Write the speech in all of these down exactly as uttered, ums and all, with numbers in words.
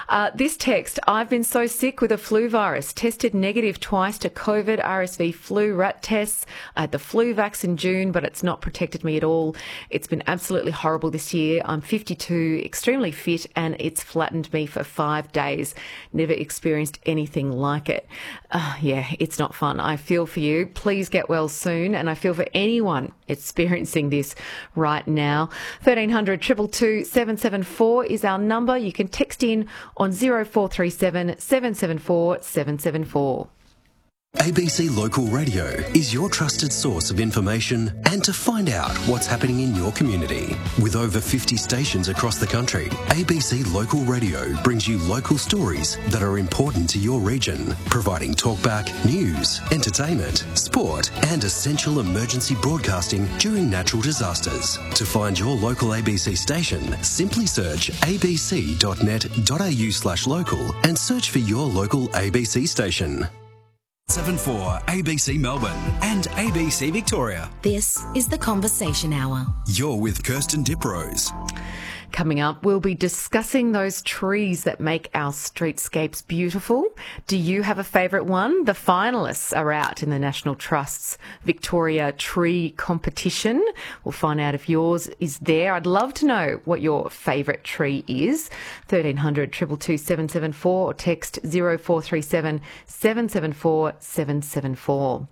Uh, this text, I've been so sick with a flu virus, tested negative twice to COVID, R S V, flu, rat tests. I had the flu vax in June, but it's not protected me at all. It's been absolutely horrible this year. I'm fifty-two, extremely fit, and it's flattened me for five days. Never experienced anything like it. Uh, yeah, it's not fun. I feel for you. Please get well soon, and I feel for anyone experiencing this right now. thirteen hundred, two two two, seven seven four is our number. You can text in on zero four three seven, seven seven four, seven seven four. A B C Local Radio is your trusted source of information and to find out what's happening in your community. With over fifty stations across the country, A B C Local Radio brings you local stories that are important to your region, providing talkback, news, entertainment, sport and essential emergency broadcasting during natural disasters. To find your local A B C station, simply search abc dot net dot a u slash local and search for your local A B C station. seven four A B C Melbourne and A B C Victoria. This is the Conversation Hour. You're with Kirsten Diprose. Coming up, we'll be discussing those trees that make our streetscapes beautiful. Do you have a favourite one? The finalists are out in the National Trust's Victoria Tree Competition. We'll find out if yours is there. I'd love to know what your favourite tree is. thirteen hundred, two two two, seven seven four or text zero four three seven, seven seven four, seven seven four.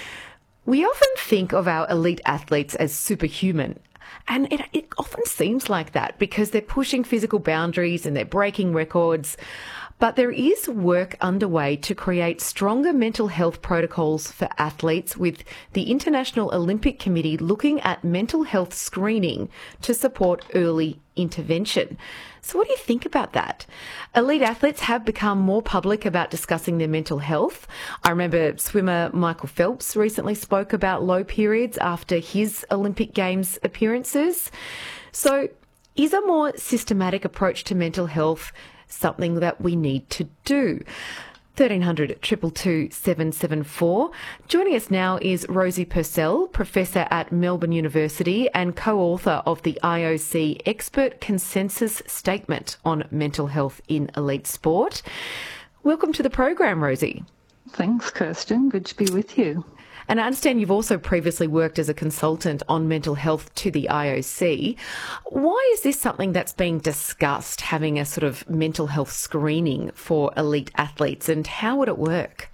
We often think of our elite athletes as superhuman. And it, it often seems like that because they're pushing physical boundaries and they're breaking records. But there is work underway to create stronger mental health protocols for athletes, with the International Olympic Committee looking at mental health screening to support early intervention. So what do you think about that? Elite athletes have become more public about discussing their mental health. I remember swimmer Michael Phelps recently spoke about low periods after his Olympic Games appearances. So is a more systematic approach to mental health something that we need to do? thirteen hundred, two two two, seven seven four. Joining us now is Rosie Purcell, Professor at Melbourne University and co-author of the I O C Expert Consensus Statement on Mental Health in Elite Sport. Welcome to the program, Rosie. Thanks, Kirsten. Good to be with you. And I understand you've also previously worked as a consultant on mental health to the I O C. Why is this something that's being discussed, having a sort of mental health screening for elite athletes, and how would it work?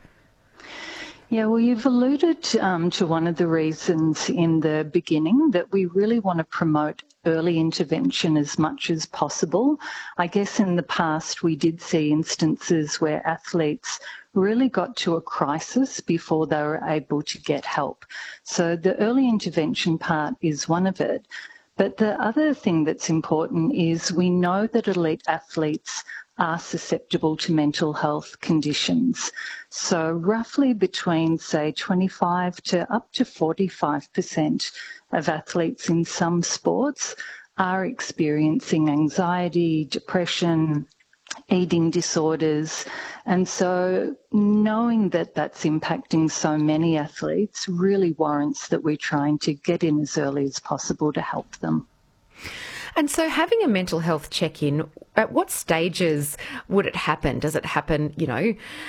Yeah, well, you've alluded um, to one of the reasons in the beginning, that we really want to promote early intervention as much as possible. I guess in the past we did see instances where athletes really got to a crisis before they were able to get help. So the early intervention part is one of it. But the other thing that's important is we know that elite athletes are susceptible to mental health conditions. So roughly between, say, twenty-five to up to forty-five percent of athletes in some sports are experiencing anxiety, depression, eating disorders. And so knowing that that's impacting so many athletes really warrants that we're trying to get in as early as possible to help them. And so having a mental health check-in, at what stages would it happen? Does it happen, you know,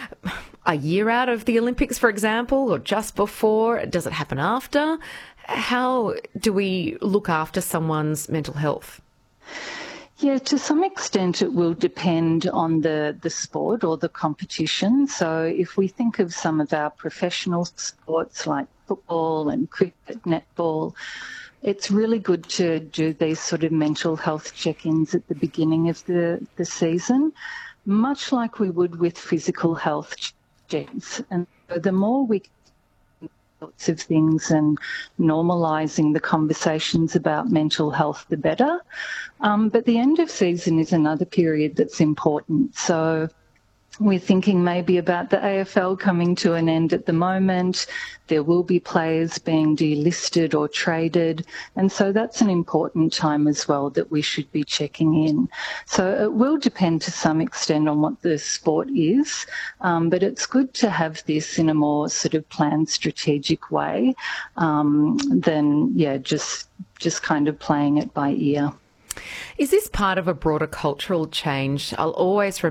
a year out of the Olympics, for example, or just before? Does it happen after? How do we look after someone's mental health? Yeah, to some extent it will depend on the, the sport or the competition. So if we think of some of our professional sports like football and cricket, netball, it's really good to do these sort of mental health check-ins at the beginning of the, the season, much like we would with physical health checks. And so the more we sorts of things and normalising the conversations about mental health, the better. Um, but the end of season is another period that's important. So we're thinking maybe about the A F L coming to an end at the moment. There will be players being delisted or traded. And so that's an important time as well that we should be checking in. So it will depend to some extent on what the sport is, um, but it's good to have this in a more sort of planned, strategic way um, than, yeah, just just kind of playing it by ear. Is this part of a broader cultural change? I'll always remember